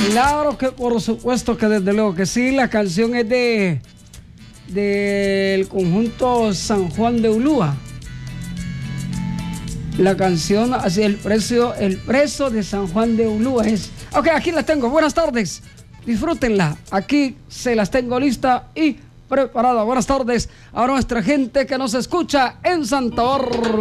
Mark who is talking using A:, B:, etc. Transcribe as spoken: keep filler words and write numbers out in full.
A: Claro que por supuesto que desde luego que sí, la canción es de del conjunto San Juan de Ulúa. La canción así el precio, el preso de San Juan de Ulúa es. Ok, aquí la tengo. Buenas tardes. Disfrútenla. Aquí se las tengo lista y preparada. Buenas tardes a nuestra gente que nos escucha en Santa Bárbara.